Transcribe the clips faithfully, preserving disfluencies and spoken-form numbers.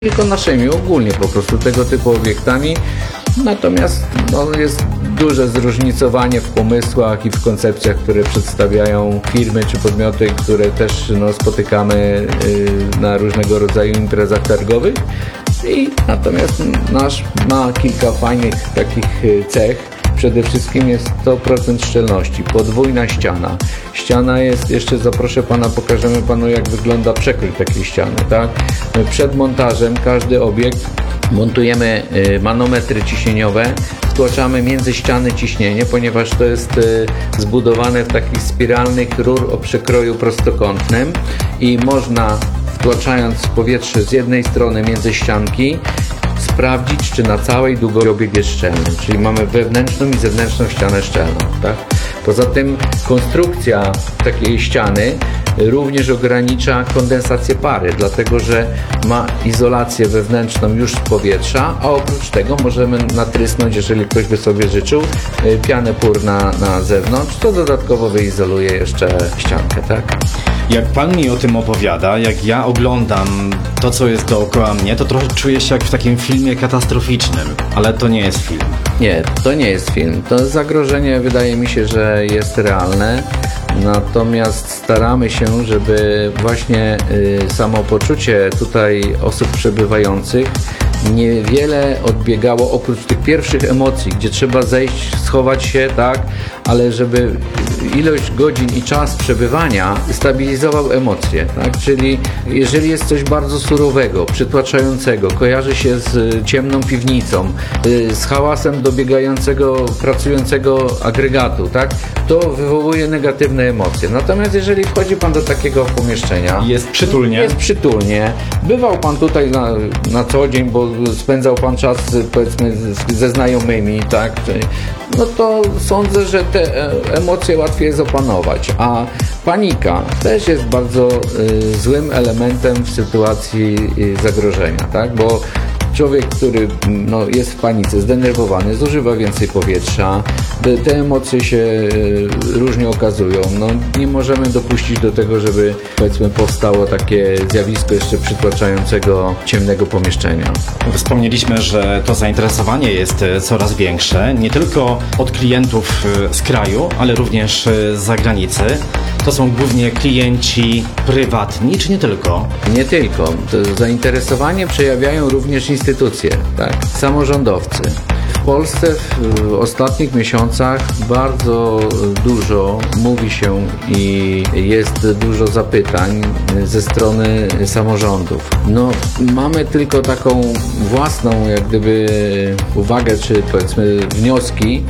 tylko naszymi, ogólnie po prostu tego typu obiektami. Natomiast no, jest duże zróżnicowanie w pomysłach i w koncepcjach, które przedstawiają firmy czy podmioty, które też no, spotykamy yy, na różnego rodzaju imprezach targowych. I natomiast nasz ma kilka fajnych takich cech. Przede wszystkim jest sto procent szczelności, podwójna ściana. Ściana jest, jeszcze zaproszę Pana, pokażemy Panu, jak wygląda przekrój takiej ściany, tak? Przed montażem każdy obiekt montujemy manometry ciśnieniowe, wtłaczamy między ściany ciśnienie, ponieważ to jest zbudowane w takich spiralnych rur o przekroju prostokątnym i można, wtłaczając powietrze z jednej strony między ścianki, sprawdzić, czy na całej długości obiekt jest szczelny, czyli mamy wewnętrzną i zewnętrzną ścianę szczelną, tak? Poza tym konstrukcja takiej ściany również ogranicza kondensację pary, dlatego że ma izolację wewnętrzną już z powietrza, a oprócz tego możemy natrysnąć, jeżeli ktoś by sobie życzył, pianę pór na, na zewnątrz, to dodatkowo wyizoluje jeszcze ściankę, tak? Jak Pan mi o tym opowiada, jak ja oglądam to, co jest dookoła mnie, to trochę czuję się jak w takim filmie katastroficznym, ale to nie jest film. Nie, to nie jest film. To zagrożenie wydaje mi się, że jest realne. Natomiast staramy się, żeby właśnie y, samopoczucie tutaj osób przebywających niewiele odbiegało oprócz tych pierwszych emocji, gdzie trzeba zejść, schować się, tak, ale żeby ilość godzin i czas przebywania stabilizował emocje, tak, czyli jeżeli jest coś bardzo surowego, przytłaczającego, kojarzy się z ciemną piwnicą, z hałasem dobiegającego, pracującego agregatu, tak, to wywołuje negatywne emocje. Natomiast jeżeli wchodzi Pan do takiego pomieszczenia, jest przytulnie, jest przytulnie, bywał Pan tutaj na, na co dzień, bo spędzał Pan czas, powiedzmy, ze znajomymi, tak, no to sądzę, że te emocje łatwiej jest opanować, a panika też jest bardzo y, złym elementem w sytuacji y, zagrożenia, tak, bo człowiek, który no, jest w panice, zdenerwowany, zużywa więcej powietrza, te, te emocje się y, różnie okazują. No, nie możemy dopuścić do tego, żeby, powiedzmy, powstało takie zjawisko jeszcze przytłaczającego ciemnego pomieszczenia. Wspomnieliśmy, że to zainteresowanie jest coraz większe, nie tylko od klientów z kraju, ale również z zagranicy. To są głównie klienci prywatni, czy nie tylko? Nie tylko. To zainteresowanie przejawiają również instytucje, tak? Samorządowcy. W Polsce w ostatnich miesiącach bardzo dużo mówi się i jest dużo zapytań ze strony samorządów. No, mamy tylko taką własną, jak gdyby, uwagę, czy powiedzmy wnioski,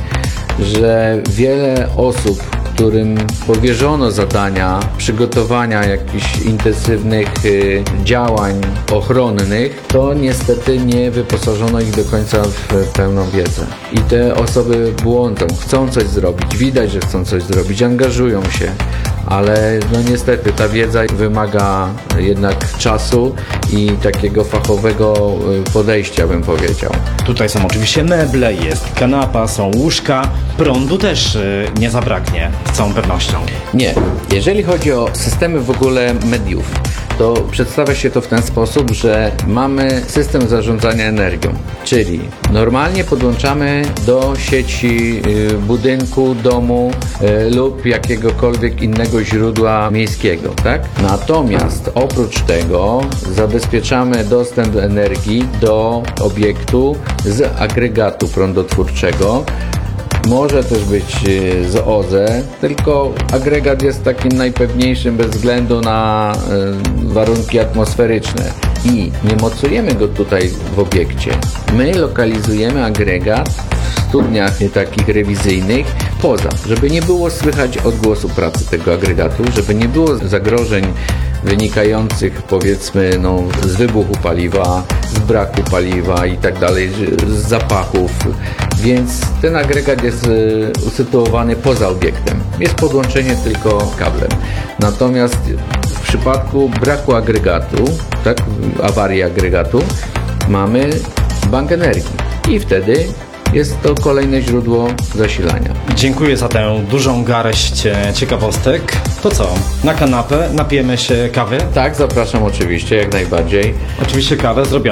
że wiele osób, którym powierzono zadania przygotowania jakichś intensywnych y, działań ochronnych, to niestety nie wyposażono ich do końca w pełną wiedzę. I te osoby błądzą, chcą coś zrobić, widać, że chcą coś zrobić, angażują się, ale no niestety ta wiedza wymaga jednak czasu i takiego fachowego podejścia, bym powiedział. Tutaj są oczywiście meble, jest kanapa, są łóżka, prądu też y, nie zabraknie z całą pewnością. Nie. Jeżeli chodzi o systemy w ogóle mediów, to przedstawia się to w ten sposób, że mamy system zarządzania energią, czyli normalnie podłączamy do sieci budynku, domu lub jakiegokolwiek innego źródła miejskiego, tak? Natomiast oprócz tego zabezpieczamy dostęp energii do obiektu z agregatu prądotwórczego. Może też być z O Z E, tylko agregat jest takim najpewniejszym bez względu na y, warunki atmosferyczne i nie mocujemy go tutaj w obiekcie. My lokalizujemy agregat w studniach takich rewizyjnych poza, żeby nie było słychać odgłosu pracy tego agregatu, żeby nie było zagrożeń wynikających, powiedzmy, no, z wybuchu paliwa, z braku paliwa i tak dalej, z zapachów, więc ten agregat jest y, usytuowany poza obiektem. Jest podłączenie tylko kablem. Natomiast w przypadku braku agregatu, tak, awarii agregatu, mamy bank energii i wtedy jest to kolejne źródło zasilania. Dziękuję za tę dużą garść ciekawostek. To co? Na kanapę napijemy się kawy? Tak, zapraszam oczywiście, jak najbardziej. Oczywiście kawę zrobioną